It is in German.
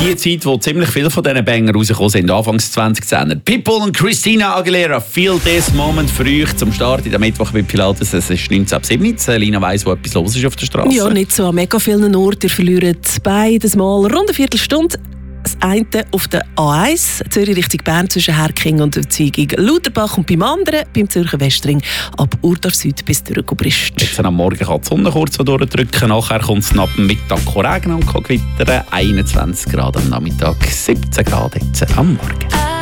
die Zeit, wo ziemlich viele von diesen Bangern rausgekommen sind, Anfangs 2010. Pitbull und Christina Aguilera, Feel This Moment für euch zum Start in der Mittwoch bei Pilates. Es ist 19:17. Lina weiss, wo etwas los ist auf der Straße. Ja, nicht so an mega vielen Orten. Ihr verliert beides Mal rund eine Viertelstunde. Das eine auf der A1, Zürich Richtung Bern zwischen Herking und Zwieging Lauterbach und beim anderen, beim Zürcher Westring, ab Urdorf Süd bis Thurgau-Brist. Jetzt am Morgen kann die Sonne kurz durchdrücken, nachher kommt es ab dem Mittag Regen und gewittern. 21 Grad am Nachmittag, 17 Grad jetzt am Morgen.